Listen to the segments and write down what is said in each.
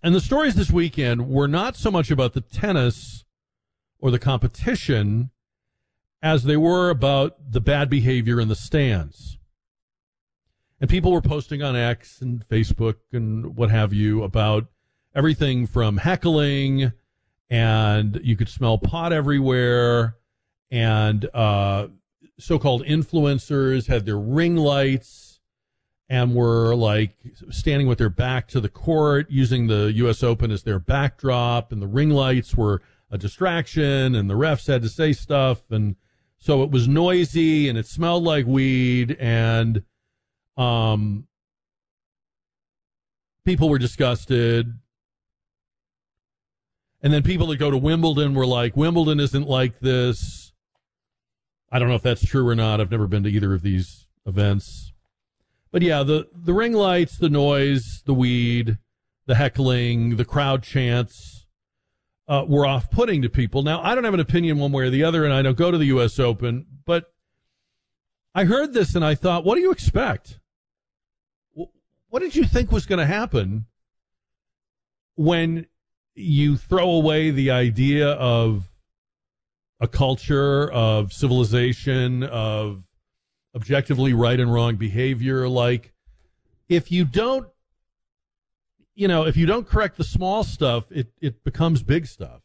And the stories this weekend were not so much about the tennis or the competition as they were about the bad behavior in the stands. And people were posting on X and Facebook and what have you about everything from heckling, and you could smell pot everywhere, and so-called influencers had their ring lights and were like standing with their back to the court using the U.S. Open as their backdrop, and the ring lights were a distraction, and the refs had to say stuff, and so it was noisy, and it smelled like weed, and people were disgusted. And then people that go to Wimbledon were like, Wimbledon isn't like this. I don't know if that's true or not. I've never been to either of these events. But yeah, the ring lights, the noise, the weed, the heckling, the crowd chants were off-putting to people. Now, I don't have an opinion one way or the other, and I don't go to the U.S. Open, but I heard this and I thought, what do you expect? What did you think was going to happen when you throw away the idea of a culture, of civilization, of objectively right and wrong behavior? Like, if you don't correct the small stuff, it becomes big stuff.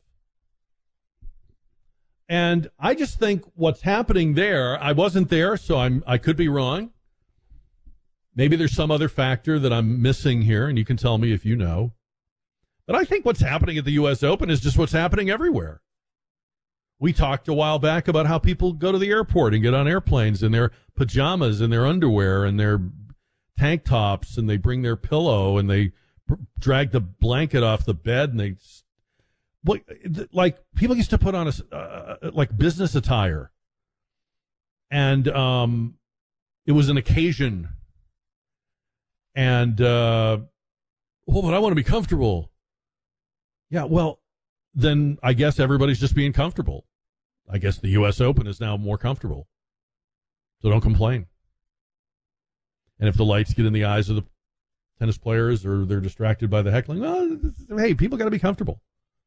And I just think what's happening there, I wasn't there, so I could be wrong. Maybe there's some other factor that I'm missing here, and you can tell me if you know. But I think what's happening at the U.S. Open is just what's happening everywhere. We talked a while back about how people go to the airport and get on airplanes in their pajamas and their underwear and their tank tops, and they bring their pillow and they drag the blanket off the bed, and they like people used to put on like business attire, and it was an occasion, and but I want to be comfortable. Yeah, well, then I guess everybody's just being comfortable. I guess the U.S. Open is now more comfortable. So don't complain. And if the lights get in the eyes of the tennis players or they're distracted by the heckling, well, hey, people got to be comfortable.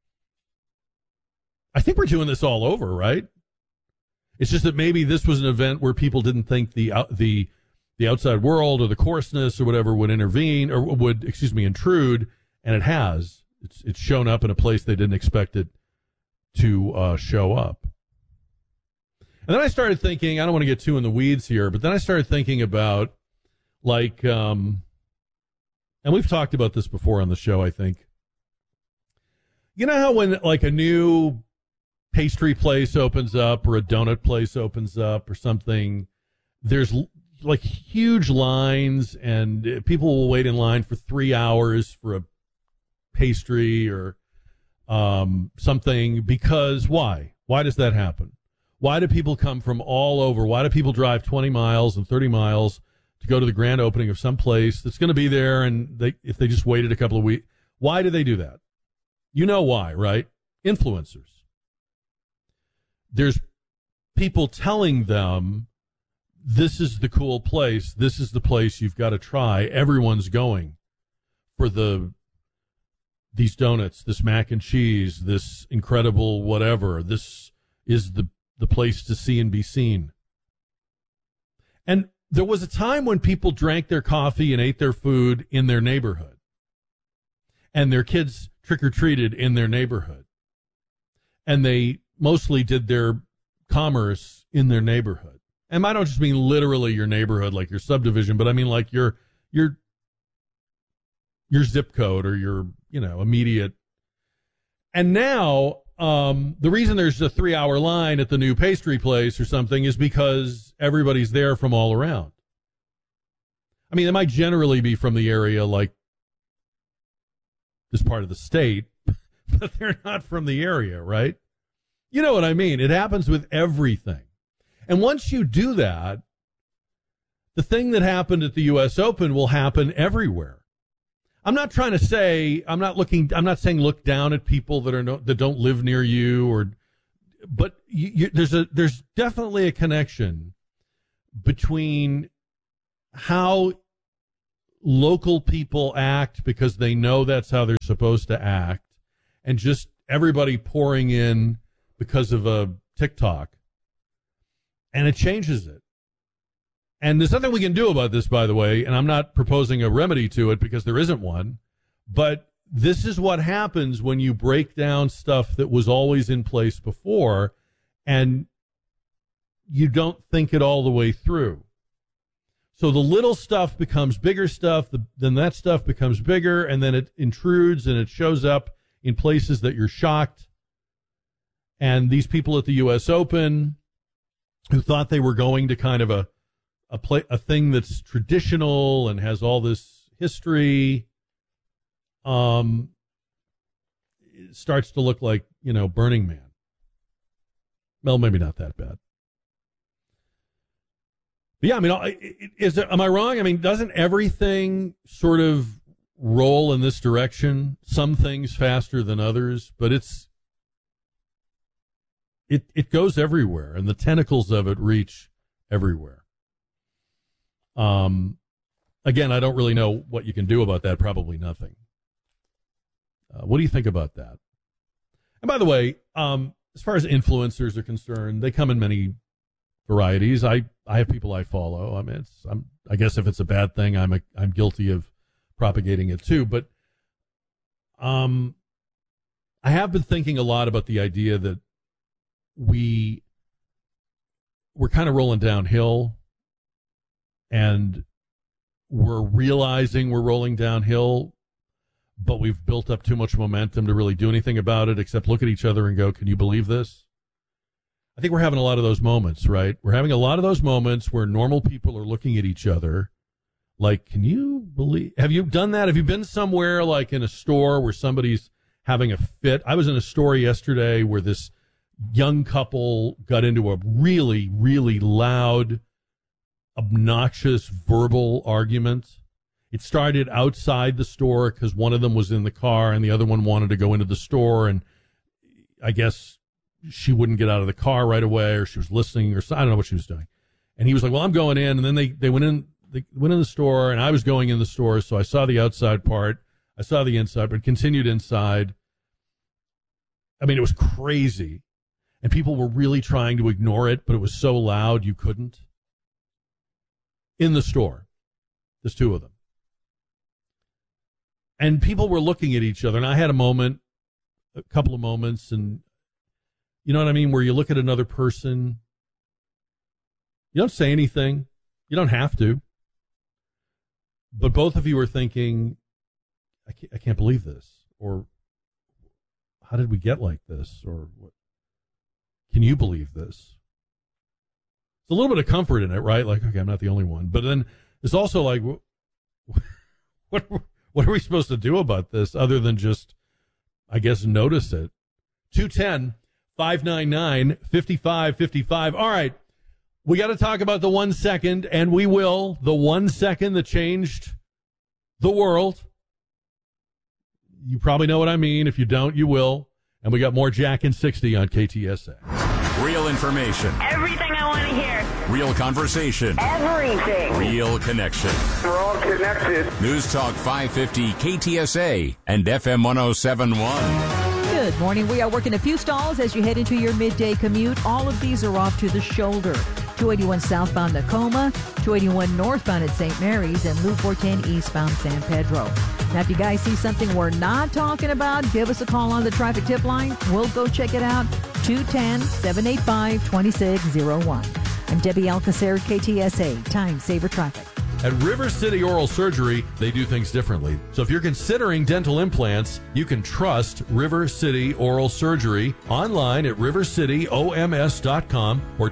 I think we're doing this all over, right? It's just that maybe this was an event where people didn't think the outside world or the coarseness or whatever would intervene or would, intrude, and it has. It's shown up in a place they didn't expect it to show up. And then I started thinking, I don't want to get too in the weeds here, but then I started thinking about, like, and we've talked about this before on the show, I think. You know how when, like, a new pastry place opens up or a donut place opens up or something, there's, like, huge lines, and people will wait in line for 3 hours for a pastry or something, because why? Why does that happen? Why do people come from all over? Why do people drive 20 miles and 30 miles to go to the grand opening of some place that's going to be there, and if they just waited a couple of weeks? Why do they do that? You know why, right? Influencers. There's people telling them, this is the cool place. This is the place you've got to try. Everyone's going for these donuts, this mac and cheese, this incredible whatever. This is the place to see and be seen. And there was a time when people drank their coffee and ate their food in their neighborhood, and their kids trick-or-treated in their neighborhood, and they mostly did their commerce in their neighborhood. And I don't just mean literally your neighborhood, like your subdivision, but I mean like your zip code or your, immediate. And now, the reason there's a 3-hour line at the new pastry place or something is because everybody's there from all around. I mean, they might generally be from the area, like this part of the state, but they're not from the area, right? You know what I mean? It happens with everything. And once you do that, the thing that happened at the U.S. Open will happen everywhere. I'm not trying to say, I'm not saying look down at people that don't live near you, but there's definitely a connection between how local people act because they know that's how they're supposed to act, and just everybody pouring in because of a TikTok, and it changes it. And there's nothing we can do about this, by the way, and I'm not proposing a remedy to it because there isn't one, but this is what happens when you break down stuff that was always in place before and you don't think it all the way through. So the little stuff becomes bigger stuff, then that stuff becomes bigger, and then it intrudes and it shows up in places that you're shocked. And these people at the U.S. Open who thought they were going to kind of a thing that's traditional and has all this history, it starts to look like, Burning Man. Well, maybe not that bad. But yeah, I mean, am I wrong? I mean, doesn't everything sort of roll in this direction? Some things faster than others, but it goes everywhere, and the tentacles of it reach everywhere. Again, I don't really know what you can do about that. Probably nothing. What do you think about that? And by the way, as far as influencers are concerned, they come in many varieties. I have people I follow. I mean, I guess if it's a bad thing, I'm guilty of propagating it too. But I have been thinking a lot about the idea that we're kind of rolling downhill, and we're realizing we're rolling downhill, but we've built up too much momentum to really do anything about it except look at each other and go, can you believe this? I think we're having a lot of those moments, right? We're having a lot of those moments where normal people are looking at each other like, can you believe? Have you done that? Have you been somewhere like in a store where somebody's having a fit? I was in a store yesterday where this young couple got into a really, really loud, obnoxious verbal argument. It started outside the store because one of them was in the car and the other one wanted to go into the store, and I guess she wouldn't get out of the car right away, or she was listening, or I don't know what she was doing. And he was like, well, I'm going in. And then they went in the store, and I was going in the store, so I saw the outside part. I saw the inside, but continued inside. I mean, it was crazy. And people were really trying to ignore it, but it was so loud you couldn't. In the store. There's two of them. And people were looking at each other, and I had a couple of moments, and you know what I mean, where you look at another person, you don't say anything, you don't have to, but both of you are thinking, I can't believe this, or how did we get like this, or what? Can you believe this? There's a little bit of comfort in it, right? Like, okay, I'm not the only one, but then there's also like, what are we supposed to do about this other than just, I guess, notice it? 210-599-5555. All right. We got to talk about the 1 second, and we will. The 1 second that changed the world. You probably know what I mean. If you don't, you will. And we got more Jack and 60 on KTSA. Real information. Everything I want to hear. Real conversation. Everything. Real connection. We're all connected. News Talk 550 KTSA and FM 107.1. Good morning. We are working a few stalls as you head into your midday commute. All of these are off to the shoulder. 281 southbound Tacoma, 281 northbound at St. Mary's, and Loop 410 eastbound San Pedro. Now, if you guys see something we're not talking about, give us a call on the traffic tip line. We'll go check it out. 210-785-2601. I'm Debbie Alcacer, KTSA, Time Saver Traffic. At River City Oral Surgery, they do things differently. So if you're considering dental implants, you can trust River City Oral Surgery online at rivercityoms.com or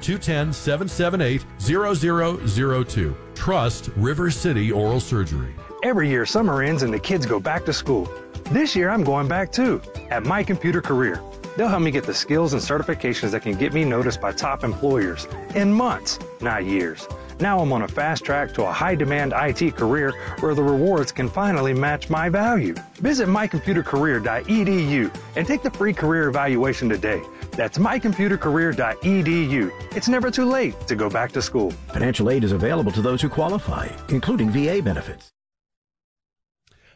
210-778-0002. Trust River City Oral Surgery. Every year, summer ends and the kids go back to school. This year, I'm going back too, at My Computer Career. They'll help me get the skills and certifications that can get me noticed by top employers in months, not years. Now I'm on a fast track to a high-demand IT career where the rewards can finally match my value. Visit mycomputercareer.edu and take the free career evaluation today. That's mycomputercareer.edu. It's never too late to go back to school. Financial aid is available to those who qualify, including VA benefits.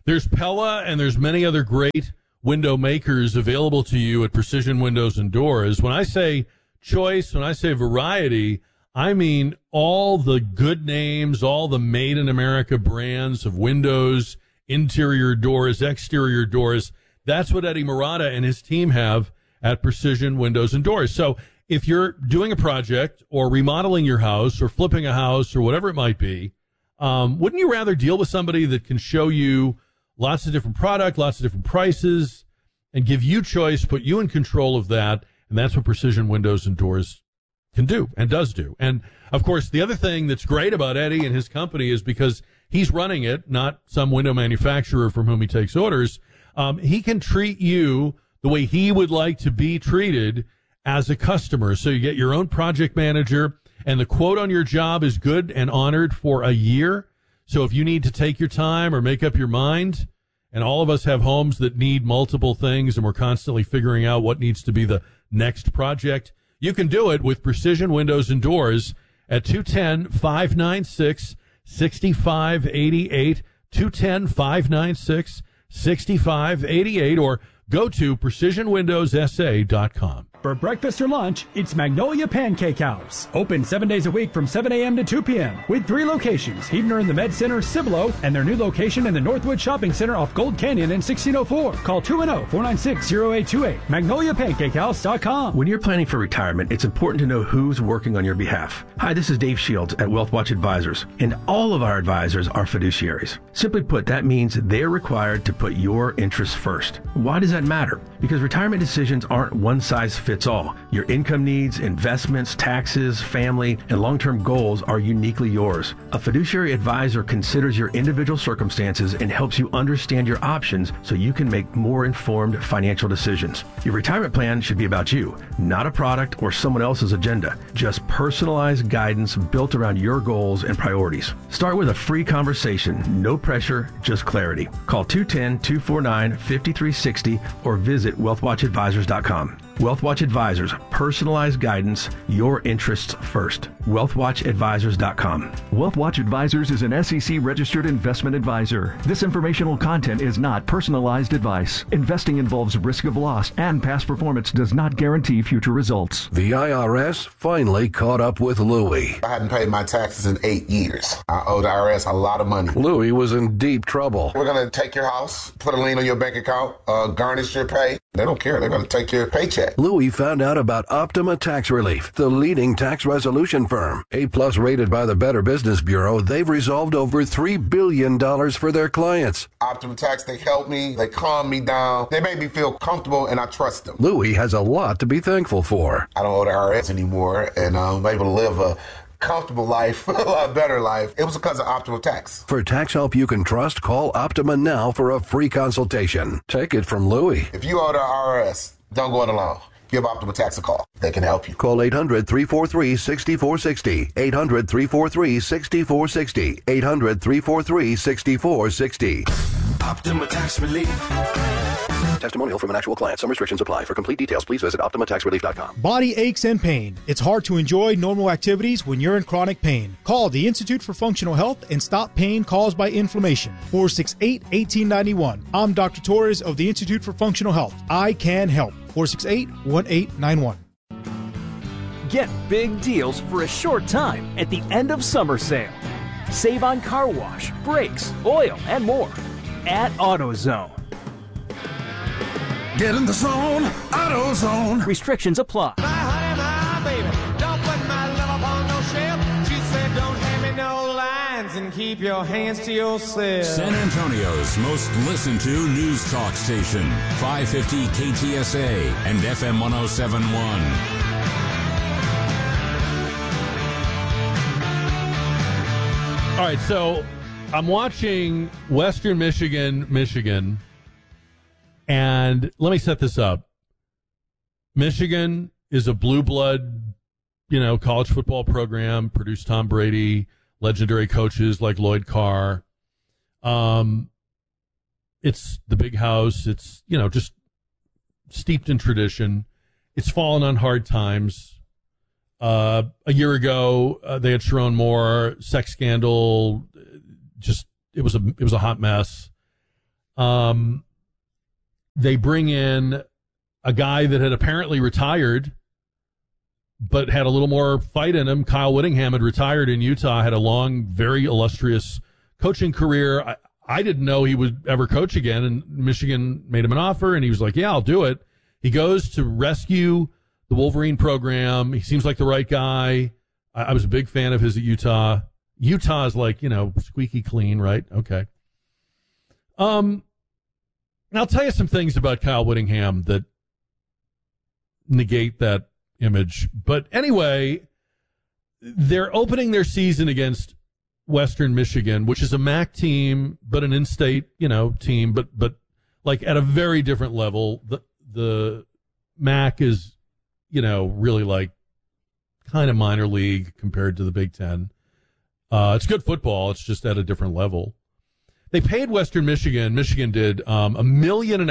There's Pella and there's many other great window makers available to you at Precision Windows and Doors. When I say choice, when I say variety, I mean all the good names, all the made in America brands of windows, interior doors, exterior doors. That's what Eddie Murata and his team have at Precision Windows and Doors. So if you're doing a project or remodeling your house or flipping a house or whatever it might be, wouldn't you rather deal with somebody that can show you lots of different product, lots of different prices, and give you choice, put you in control of that? And that's what Precision Windows and Doors can do and does do. And, of course, the other thing that's great about Eddie and his company is because he's running it, not some window manufacturer from whom he takes orders, he can treat you the way he would like to be treated as a customer. So you get your own project manager, and the quote on your job is good and honored for a year. So if you need to take your time or make up your mind, and all of us have homes that need multiple things, and we're constantly figuring out what needs to be the next project, you can do it with Precision Windows and Doors at 210-596-6588, 210-596-6588, or go to precisionwindowssa.com. For breakfast or lunch, it's Magnolia Pancake House. Open 7 days a week from 7 a.m. to 2 p.m. with 3 locations, Heavener in the Med Center, Cibolo, and their new location in the Northwood Shopping Center off Gold Canyon in 1604. Call 210-496-0828. MagnoliaPancakeHouse.com. When you're planning for retirement, it's important to know who's working on your behalf. Hi, this is Dave Shields at WealthWatch Advisors, and all of our advisors are fiduciaries. Simply put, that means they're required to put your interests first. Why does that matter? Because retirement decisions aren't one size fits all. Your income needs, investments, taxes, family, and long-term goals are uniquely yours. A fiduciary advisor considers your individual circumstances and helps you understand your options so you can make more informed financial decisions. Your retirement plan should be about you, not a product or someone else's agenda. Just personalized guidance built around your goals and priorities. Start with a free conversation. No pressure, just clarity. Call 210-249-5360 or visit wealthwatchadvisors.com. WealthWatch Advisors, personalized guidance, your interests first. WealthWatchAdvisors.com. WealthWatch Advisors is an SEC-registered investment advisor. This informational content is not personalized advice. Investing involves risk of loss, and past performance does not guarantee future results. The IRS finally caught up with Louie. I hadn't paid my taxes in 8 years. I owed the IRS a lot of money. Louie was in deep trouble. We're going to take your house, put a lien on your bank account, garnish your pay. They don't care. They're going to take your paycheck. Louie found out about Optima Tax Relief, the leading tax resolution firm. A-plus rated by the Better Business Bureau, they've resolved over $3 billion for their clients. Optima Tax, they help me. They calm me down. They make me feel comfortable, and I trust them. Louie has a lot to be thankful for. I don't owe the IRS anymore, and I'm able to live a comfortable life, a lot better life. It was because of Optima Tax. For tax help you can trust, call Optima now for a free consultation. Take it from Louie. If you owe the IRS, don't go it alone. Give Optima Tax a call. They can help you. Call 800-343-6460. 800-343-6460. 800-343-6460. Optima Tax Relief. Testimonial from an actual client. Some restrictions apply. For complete details, please visit OptimaTaxRelief.com. Body aches and pain. It's hard to enjoy normal activities when you're in chronic pain. Call the Institute for Functional Health and stop pain caused by inflammation. 468-1891. I'm Dr. Torres of the Institute for Functional Health. I can help. 468-1891. Get big deals for a short time at the end of summer sale. Save on car wash, brakes, oil, and more at AutoZone. Get in the zone, AutoZone. Restrictions apply. My honey, my baby, don't put my love up on no shelf. She said, don't hand me no lines and keep your hands to yourself. San Antonio's most listened to news talk station, 550 KTSA and FM 107.1. All right, so I'm watching Western Michigan, and let me set this up. Michigan is a blue blood, college football program, produced Tom Brady, legendary coaches like Lloyd Carr. It's the big house. It's, just steeped in tradition. It's fallen on hard times. A year ago, they had Sharon Moore, sex scandal. It was a hot mess. They bring in a guy that had apparently retired, but had a little more fight in him. Kyle Whittingham had retired in Utah, had a long, very illustrious coaching career. I didn't know he would ever coach again, and Michigan made him an offer, and he was like, yeah, I'll do it. He goes to rescue the Wolverine program. He seems like the right guy. I was a big fan of his at Utah. Utah is like, squeaky clean, right? Okay. And I'll tell you some things about Kyle Whittingham that negate that image. But anyway, they're opening their season against Western Michigan, which is a MAC team, but an in-state, team, but like at a very different level. The MAC is, really like kind of minor league compared to the Big Ten. It's good football. It's just at a different level. They paid Western Michigan. Michigan did $1.5 million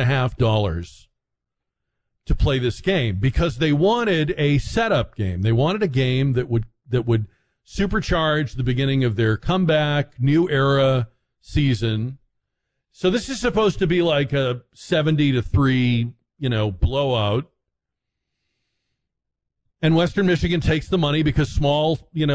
to play this game because they wanted a setup game. They wanted a game that would supercharge the beginning of their comeback, new era season. So this is supposed to be like a 70-3, blowout. And Western Michigan takes the money because small,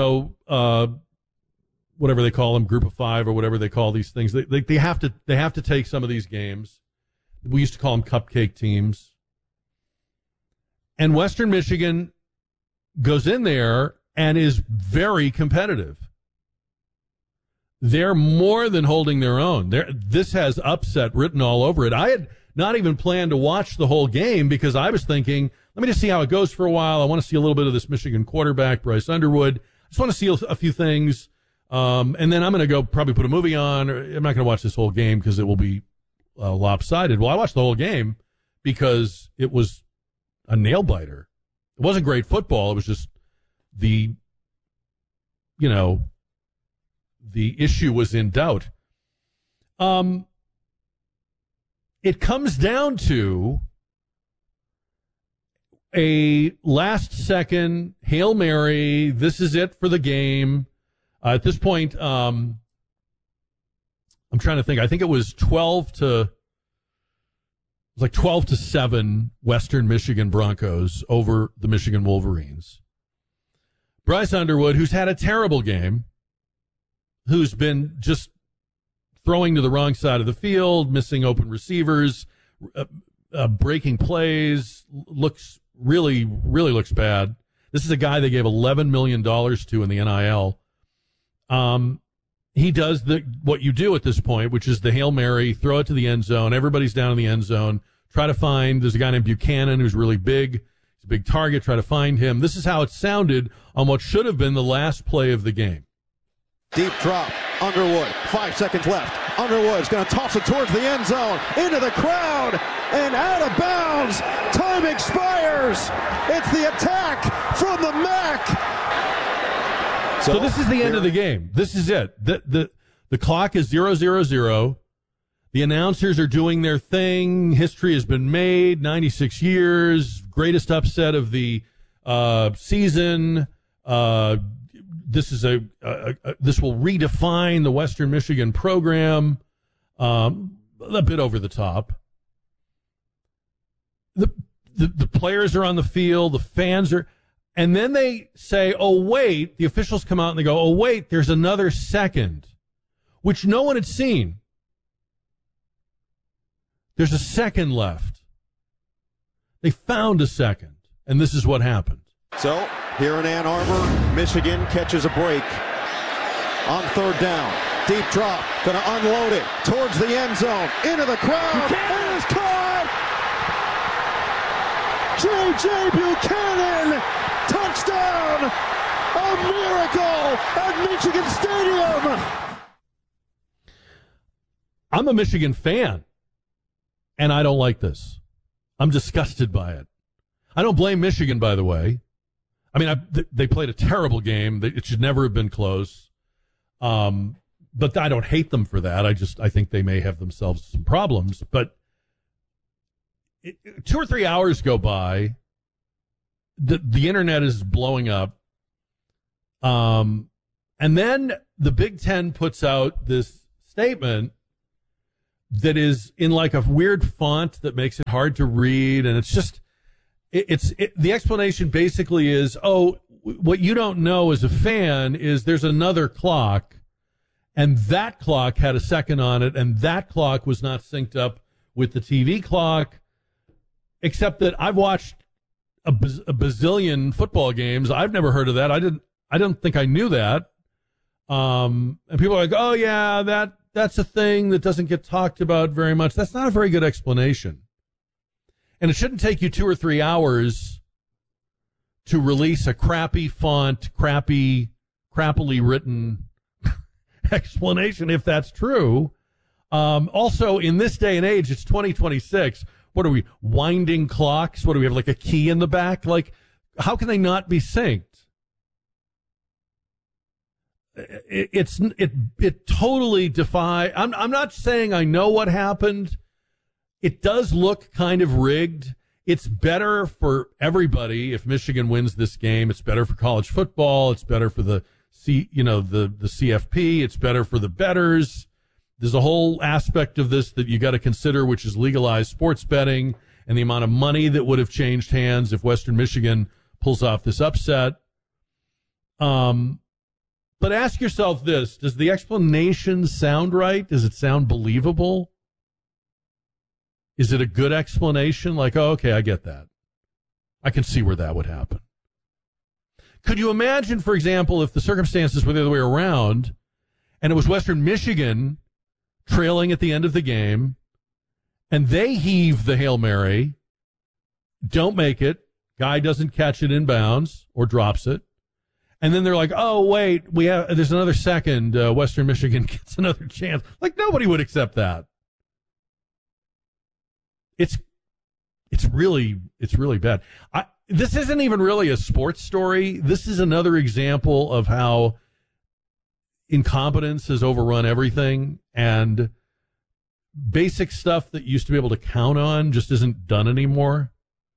whatever they call them, group of five or whatever they call these things, they have to take some of these games. We used to call them cupcake teams. And Western Michigan goes in there and is very competitive. They're more than holding their own. This has upset written all over it. I had not even planned to watch the whole game because I was thinking, let me just see how it goes for a while. I want to see a little bit of this Michigan quarterback, Bryce Underwood. I just want to see a few things. And then I'm going to go probably put a movie on. I'm not going to watch this whole game because it will be lopsided. Well, I watched the whole game because it was a nail-biter. It wasn't great football. It was just the issue was in doubt. It comes down to a last-second Hail Mary. This is it for the game. At this point, I'm trying to think. I think it was 12 to 7 Western Michigan Broncos over the Michigan Wolverines. Bryce Underwood, who's had a terrible game, who's been just throwing to the wrong side of the field, missing open receivers, breaking plays, really looks bad. This is a guy they gave $11 million to in the NIL. He does what you do at this point, which is the Hail Mary, throw it to the end zone. Everybody's down in the end zone. Try to find, there's a guy named Buchanan who's really big. He's a big target. Try to find him. This is how it sounded on what should have been the last play of the game. Deep drop. Underwood. 5 seconds left. Underwood's going to toss it towards the end zone. Into the crowd. And out of bounds. Time expires. It's the attack from the MAC. So this is the end of the game. This is it. The clock is 0-0-0. The announcers are doing their thing. History has been made. 96 years. Greatest upset of the season. This is this will redefine the Western Michigan program. A bit over the top. The players are on the field. The fans are. And then they say, oh, wait, the officials come out and they go, oh, wait, there's another second, which no one had seen. There's a second left. They found a second, and this is what happened. So here in Ann Arbor, Michigan catches a break on third down. Deep drop, going to unload it towards the end zone, into the crowd, and it's caught! J.J. Buchanan! Touchdown! A miracle at Michigan Stadium! I'm a Michigan fan, and I don't like this. I'm disgusted by it. I don't blame Michigan, by the way. I mean, they played a terrible game. It should never have been close. But I don't hate them for that. I think they may have themselves some problems. But 2 or 3 hours go by. The internet is blowing up. And then the Big Ten puts out this statement that is in like a weird font that makes it hard to read. And it's just, the explanation basically is, oh, what you don't know as a fan is there's another clock, and that clock had a second on it, and that clock was not synced up with the TV clock, except that I've watched a bazillion football games. I've never heard of that. I don't think I knew that. And people are like, oh yeah, that's a thing that doesn't get talked about very much. That's not a very good explanation. And it shouldn't take you 2 or 3 hours to release a crappy font, crappily written explanation if that's true. Also, in this day and age, it's 2026. What are we, winding clocks? What do we have, like a key in the back? Like, how can they not be synced? It totally defy. I'm not saying I know what happened. It does look kind of rigged. It's better for everybody if Michigan wins this game. It's better for college football. It's better for the CFP. It's better for the bettors. There's a whole aspect of this that you got to consider, which is legalized sports betting and the amount of money that would have changed hands if Western Michigan pulls off this upset. But ask yourself this: does the explanation sound right? Does it sound believable? Is it a good explanation? Like, oh, okay, I get that. I can see where that would happen. Could you imagine, for example, if the circumstances were the other way around and it was Western Michigan trailing at the end of the game and they heave the Hail Mary, don't make it, guy doesn't catch it in bounds or drops it, and then they're like, oh, wait, there's another second, Western Michigan gets another chance. Like, nobody would accept that. It's really bad. This isn't even really a sports story. This is another example of how incompetence has overrun everything, and basic stuff that used to be able to count on just isn't done anymore.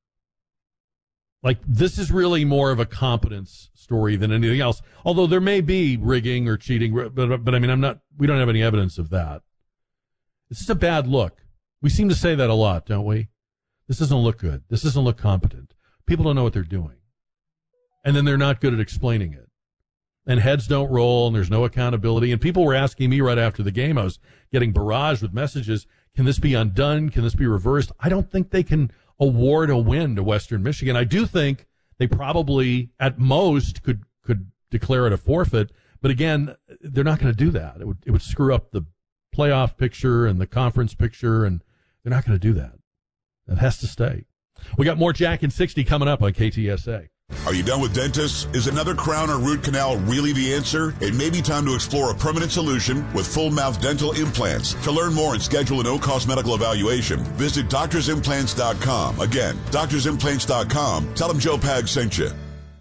Like, this is really more of a competence story than anything else. Although there may be rigging or cheating, but I mean, we don't have any evidence of that. It's just a bad look. We seem to say that a lot, don't we? This doesn't look good. This doesn't look competent. People don't know what they're doing. And then they're not good at explaining it. And heads don't roll, and there's no accountability. And people were asking me right after the game, I was getting barraged with messages, can this be undone? Can this be reversed? I don't think they can award a win to Western Michigan. I do think they probably, at most, could declare it a forfeit. But again, they're not going to do that. It would screw up the playoff picture and the conference picture, and they're not going to do that. That has to stay. We got more Jack and 60 coming up on KTSA. Are you done with dentists? Is another crown or root canal really the answer? It may be time to explore a permanent solution with full mouth dental implants. To learn more and schedule a no-cost medical evaluation, visit doctorsimplants.com. Again, doctorsimplants.com. Tell them Joe Pag sent you.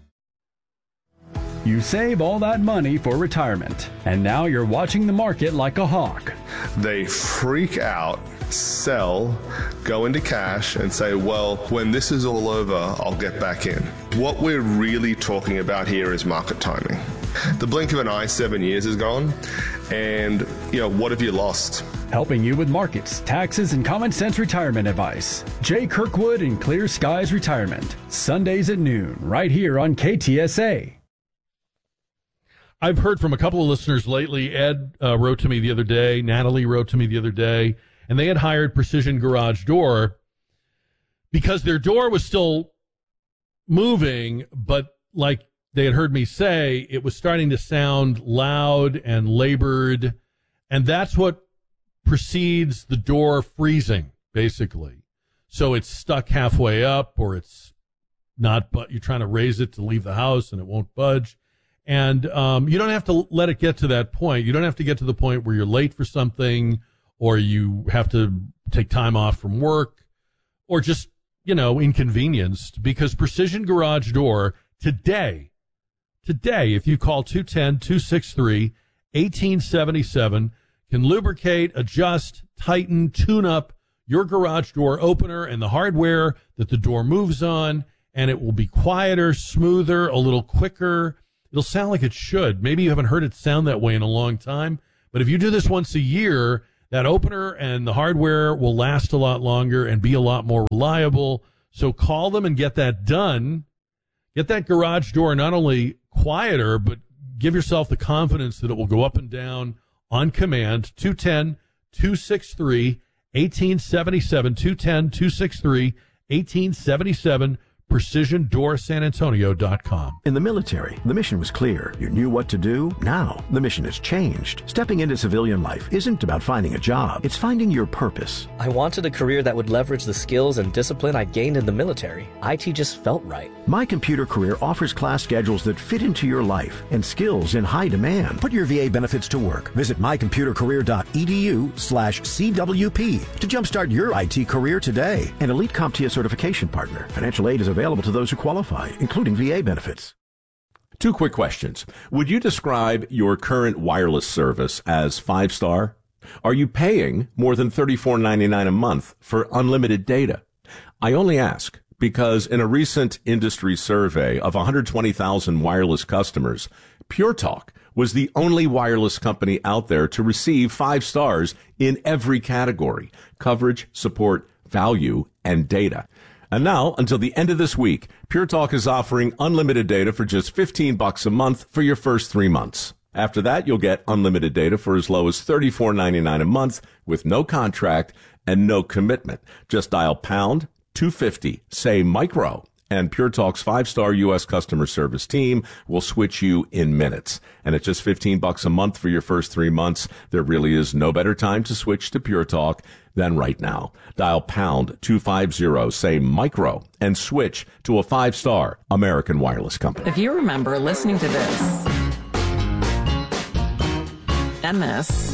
You save all that money for retirement, and now you're watching the market like a hawk. They freak out, sell, go into cash, and say, well, when this is all over, I'll get back in. What we're really talking about here is market timing. The blink of an eye, 7 years is gone, and, what have you lost? Helping you with markets, taxes, and common sense retirement advice. Jay Kirkwood and Clear Skies Retirement. Sundays at noon, right here on KTSA. I've heard from a couple of listeners lately. Ed wrote to me the other day. Natalie wrote to me the other day. And they had hired Precision Garage Door because their door was still moving, but like they had heard me say, it was starting to sound loud and labored. And that's what precedes the door freezing, basically. So it's stuck halfway up, or it's not, but you're trying to raise it to leave the house and it won't budge. And you don't have to let it get to that point. You don't have to get to the point where you're late for something, or you have to take time off from work, or just, inconvenienced, because Precision Garage Door today, if you call 210-263-1877, can lubricate, adjust, tighten, tune up your garage door opener and the hardware that the door moves on, and it will be quieter, smoother, a little quicker. It'll sound like it should. Maybe you haven't heard it sound that way in a long time, but if you do this once a year, that opener and the hardware will last a lot longer and be a lot more reliable. So call them and get that done. Get that garage door not only quieter, but give yourself the confidence that it will go up and down on command. 210-263-1877, 210-263-1877, PrecisionDoorSanAntonio.com. In the military, the mission was clear. You knew what to do. Now, the mission has changed. Stepping into civilian life isn't about finding a job. It's finding your purpose. I wanted a career that would leverage the skills and discipline I gained in the military. IT just felt right. My Computer Career offers class schedules that fit into your life and skills in high demand. Put your VA benefits to work. Visit mycomputercareer.edu/CWP to jumpstart your IT career today. An elite CompTIA certification partner. Financial aid is available to those who qualify, including VA benefits. 2 quick questions. Would you describe your current wireless service as 5-star? Are you paying more than $34.99 a month for unlimited data? I only ask because in a recent industry survey of 120,000 wireless customers, Pure Talk was the only wireless company out there to receive 5 stars in every category: coverage, support, value, and data. And now, until the end of this week, Pure Talk is offering unlimited data for just $15 a month for your first 3 months. After that, you'll get unlimited data for as low as $34.99 a month with no contract and no commitment. Just dial pound 250, say micro, and Pure Talk's 5-star U.S. customer service team will switch you in minutes. And at just $15 a month for your first 3 months, there really is no better time to switch to Pure Talk than right now. Dial pound 250, say micro, and switch to a 5-star American wireless company. If you remember listening to this, and this,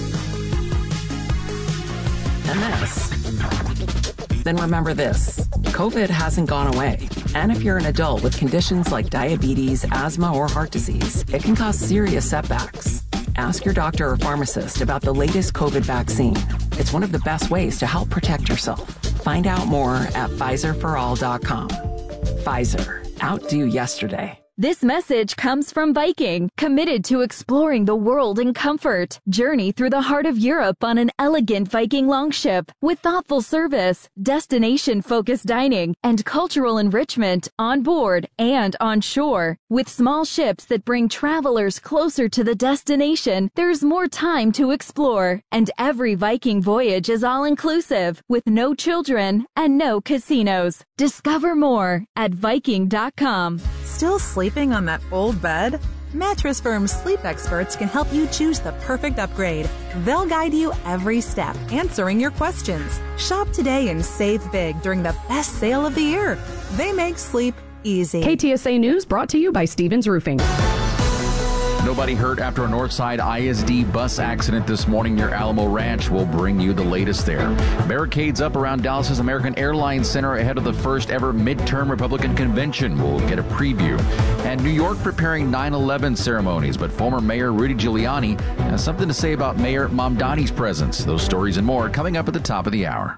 and this, then remember this: COVID hasn't gone away. And if you're an adult with conditions like diabetes, asthma, or heart disease, it can cause serious setbacks. Ask your doctor or pharmacist about the latest COVID vaccine. It's one of the best ways to help protect yourself. Find out more at PfizerForAll.com. Pfizer, outdo yesterday. This message comes from Viking, committed to exploring the world in comfort. Journey through the heart of Europe on an elegant Viking longship with thoughtful service, destination-focused dining, and cultural enrichment on board and on shore. With small ships that bring travelers closer to the destination, there's more time to explore. And every Viking voyage is all-inclusive, with no children and no casinos. Discover more at Viking.com. Still sleeping on that old bed? Mattress Firm's sleep experts can help you choose the perfect upgrade. They'll guide you every step, answering your questions. Shop today and save big during the best sale of the year. They make sleep easy. KTSA News brought to you by Stevens Roofing. Nobody hurt after a Northside ISD bus accident this morning near Alamo Ranch. We'll bring you the latest there. Barricades up around Dallas's American Airlines Center ahead of the first ever midterm Republican convention. We'll get a preview. And New York preparing 9/11 ceremonies, but former Mayor Rudy Giuliani has something to say about Mayor Mamdani's presence. Those stories and more coming up at the top of the hour.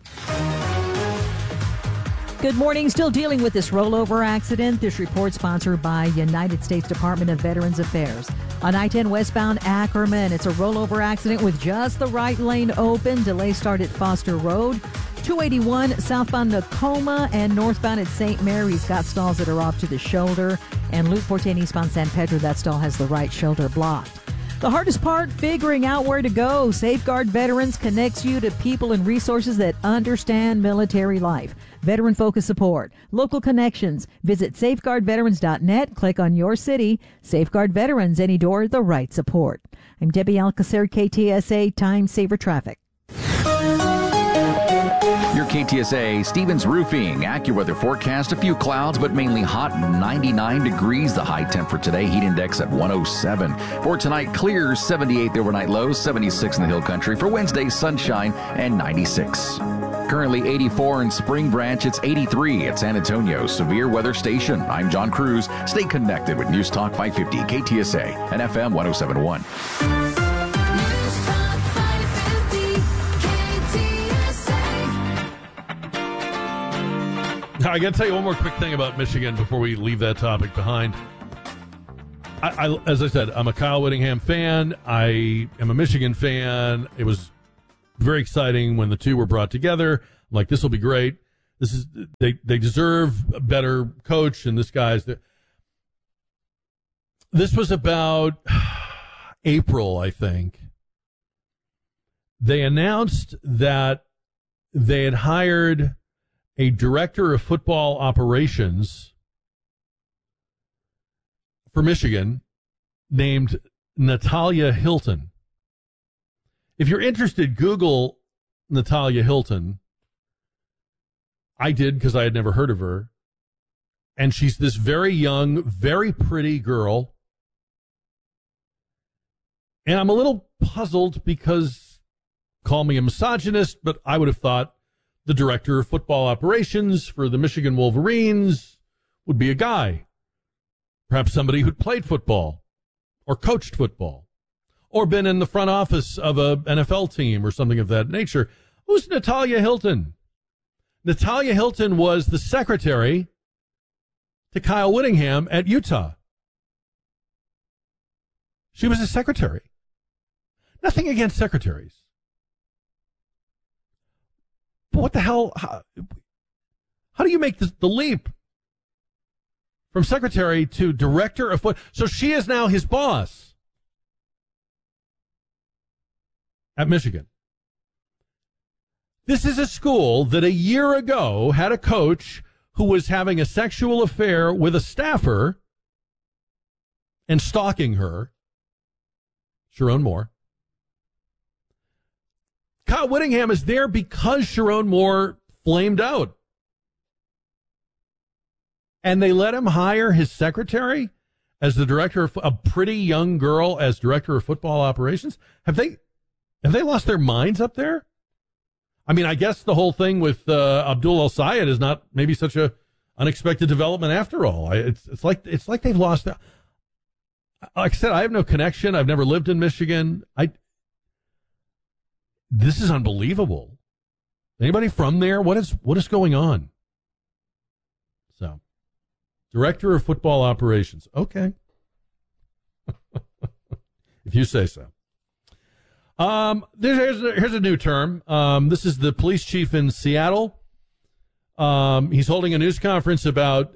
Good morning. Still dealing with this rollover accident. This report sponsored by United States Department of Veterans Affairs. On I-10 westbound Ackerman, it's a rollover accident with just the right lane open. Delay start at Foster Road. 281 southbound Tacoma and northbound at St. Mary's got stalls that are off to the shoulder. And Loop 14 eastbound San Pedro, that stall has the right shoulder blocked. The hardest part, figuring out where to go. Safeguard Veterans connects you to people and resources that understand military life. Veteran-focused support, local connections. Visit safeguardveterans.net. Click on your city. Safeguard Veterans, any door, the right support. I'm Debbie Alcacer, KTSA Time Saver Traffic. Your KTSA Stevens Roofing AccuWeather forecast: a few clouds, but mainly hot. 99 degrees the high temp for today. Heat index at 107. For tonight, clear. 78 the overnight low. 76 in the Hill Country. For Wednesday, sunshine and 96. Currently 84 in Spring Branch. It's 83 at San Antonio Severe Weather Station. I'm John Cruz. Stay connected with News Talk 550 KTSA and FM 107.1. I got to tell you one more quick thing about Michigan before we leave that topic behind. As I said, I'm a Kyle Whittingham fan. I am a Michigan fan. It was very exciting when the two were brought together. I'm like, this will be great. They deserve a better coach, and this guy's the. This was about April, I think. They announced that they had hired a director of football operations for Michigan named Natalia Hilton. If you're interested, Google Natalia Hilton. I did because I had never heard of her. And she's this very young, very pretty girl. And I'm a little puzzled because, call me a misogynist, but I would have thought the director of football operations for the Michigan Wolverines would be a guy. Perhaps somebody who'd played football or coached football or been in the front office of a NFL team or something of that nature. Who's Natalia Hilton? Natalia Hilton was the secretary to Kyle Whittingham at Utah. She was a secretary. Nothing against secretaries. But what the hell? How do you make the leap from secretary to director of football? So she is now his boss at Michigan. This is a school that a year ago had a coach who was having a sexual affair with a staffer and stalking her, Sharon Moore. Kyle Whittingham is there because Sharon Moore flamed out. And they let him hire his secretary as the director of a pretty young girl as director of football operations. Have they lost their minds up there? I mean, I guess the whole thing with Abdul El-Sayed is not maybe such a unexpected development after all. It's like they've lost their. Like I said, I have no connection. I've never lived in Michigan. This is unbelievable. Anybody from there? What is going on? So, director of football operations. Okay, if you say so. Here's a new term. This is the police chief in Seattle. He's holding a news conference about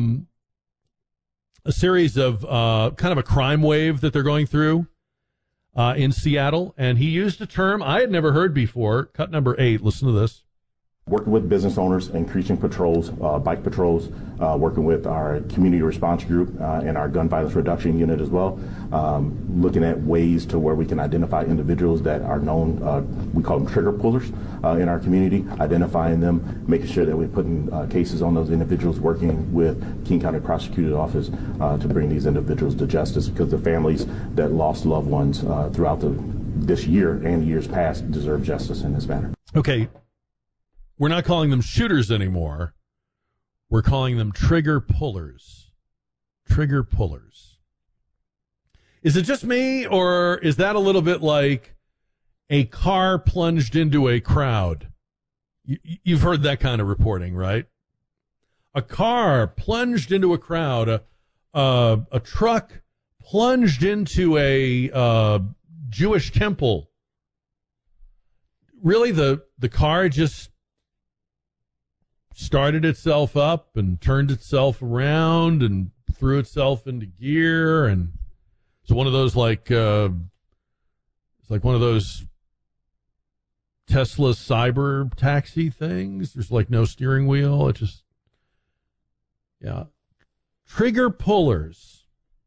a series of kind of a crime wave that they're going through in Seattle, and he used a term I had never heard before. Cut number 8. Listen to this. Working with business owners, increasing patrols, bike patrols, working with our community response group and our gun violence reduction unit as well, looking at ways to where we can identify individuals that are known, we call them trigger pullers in our community, identifying them, making sure that we're putting cases on those individuals, working with King County Prosecutor's Office to bring these individuals to justice, because the families that lost loved ones throughout this year and years past deserve justice in this manner. Okay. We're not calling them shooters anymore. We're calling them trigger pullers. Trigger pullers. Is it just me, or is that a little bit like a car plunged into a crowd? You've heard that kind of reporting, right? A car plunged into a crowd. A truck plunged into a Jewish temple. Really, the car just started itself up and turned itself around and threw itself into gear, and it's one of those it's like one of those Tesla cyber taxi things. There's like no steering wheel. It just, yeah. Trigger pullers.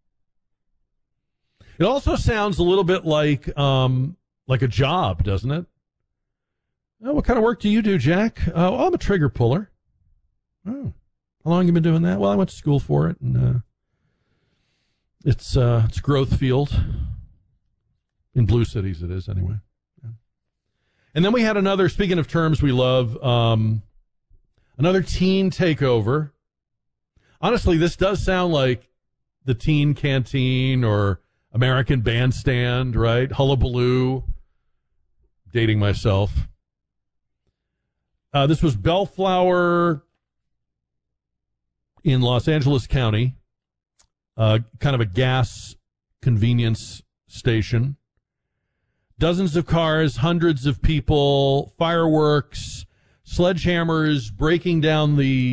It also sounds a little bit like a job, doesn't it? Oh, what kind of work do you do, Jack? I'm a trigger puller. Oh, how long have you been doing that? Well, I went to school for it, and it's growth field. In Blue Cities it is, anyway. Yeah. And then we had another, speaking of terms we love, another teen takeover. Honestly, this does sound like the Teen Canteen or American Bandstand, right? Hullabaloo. Dating myself. This was Bellflower in Los Angeles County, kind of a gas convenience station. Dozens of cars, hundreds of people, fireworks, sledgehammers breaking down the